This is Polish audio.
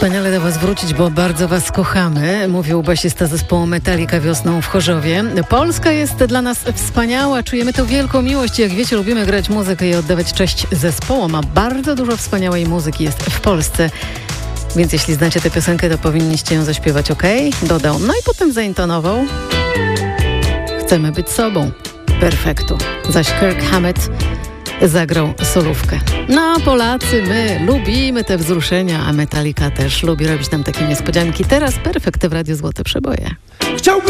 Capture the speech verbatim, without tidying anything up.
Wspaniale do Was wrócić, bo bardzo Was kochamy, mówił basista zespołu Metallica wiosną w Chorzowie. Polska jest dla nas wspaniała, czujemy tę wielką miłość. Jak wiecie, lubimy grać muzykę i oddawać cześć zespołom, a bardzo dużo wspaniałej muzyki jest w Polsce. Więc jeśli znacie tę piosenkę, to powinniście ją zaśpiewać, ok? Dodał, no i potem zaintonował. Chcemy być sobą. Perfektu. Zaś Kirk Hammett zagrał solówkę. No, Polacy, my lubimy te wzruszenia, a Metallica też lubi robić nam takie niespodzianki. Teraz Perfekt w Radiu Złote Przeboje.